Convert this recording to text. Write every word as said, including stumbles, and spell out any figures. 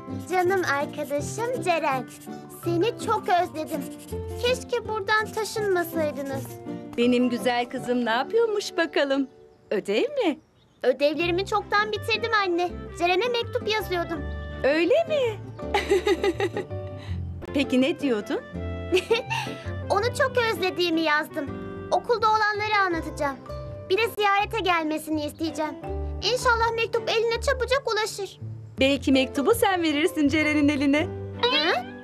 Canım arkadaşım Ceren. Seni çok özledim. Keşke buradan taşınmasaydınız. Benim güzel kızım ne yapıyormuş bakalım? Ödev mi? Ödevlerimi çoktan bitirdim anne. Ceren'e mektup yazıyordum. Öyle mi? Peki ne diyordun? Onu çok özlediğimi yazdım. Okulda olanları anlatacağım. Bir de ziyarete gelmesini isteyeceğim. İnşallah mektup eline çabucak ulaşır. Belki mektubu sen verirsin Ceren'in eline. Hı?